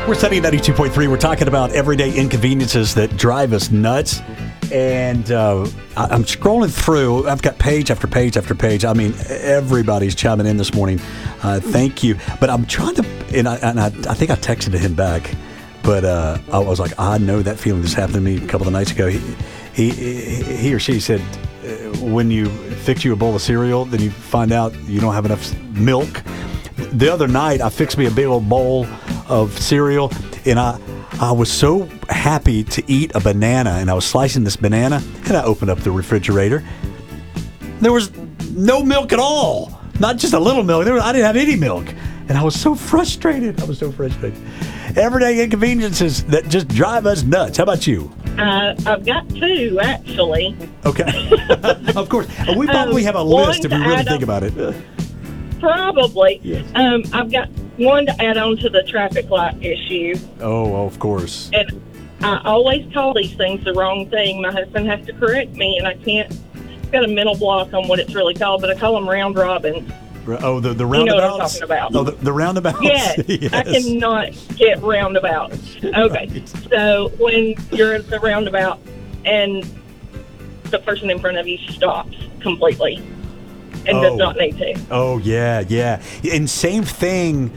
We're studying 92.3. We're talking about everyday inconveniences that drive us nuts. And I'm scrolling through. I've got page after page after page. I mean, everybody's chiming in this morning. Thank you. But I'm trying to, and I think I texted him back. But I was like, I know that feeling. This happened to me a couple of nights ago. He or she said, when you fix you a bowl of cereal, then you find out you don't have enough milk. The other night, I fixed me a big old bowl of cereal, and I was so happy to eat a banana, and I was slicing this banana, and I opened up the refrigerator. There was no milk at all. Not just a little milk. I didn't have any milk. And I was so frustrated. Everyday inconveniences that just drive us nuts. How about you? I've got two, actually. Okay. Of course. We probably have a list if we really think about it. Probably. Yes. I've got one to add on to the traffic light issue. Oh, of course. And I always call these things the wrong thing. My husband has to correct me, and I can't. I've got a mental block on what it's really called, but I call them round robins. Oh, the roundabouts? You know what I'm talking about. Oh, the roundabouts? Yes. Yes. I cannot get roundabouts. Okay. Right. So when you're at the roundabout and the person in front of you stops completely and does not need to. Oh, yeah. And same thing,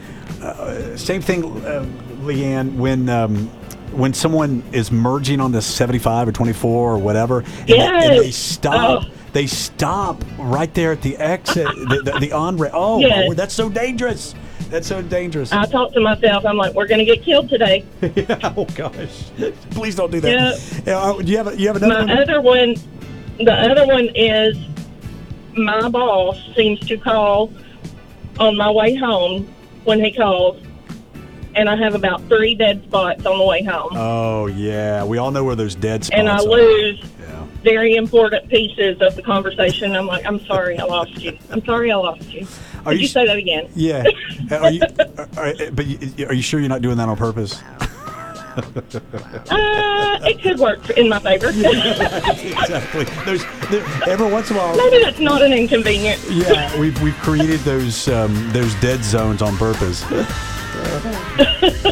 Leanne, when someone is merging on the 75 or 24 or whatever, and they stop. Oh. They stop right there at the exit, the on-ramp. Oh, Yes. that's so dangerous. That's so dangerous. I talk to myself. I'm like, we're going to get killed today. Yeah, oh, gosh. Please don't do that. Yep. You have another one? The other one is my boss seems to call on my way home when he calls, and I have about 3 dead spots on the way home. Oh, yeah. We all know where those dead spots are. And I lose very important pieces of the conversation. I'm like, I'm sorry I lost you. I'm sorry I lost you. Could you say that again? Yeah. Are you sure you're not doing that on purpose? It could work in my favor. Exactly. Every once in a while. Maybe that's not an inconvenience. Yeah, we've created those dead zones on purpose.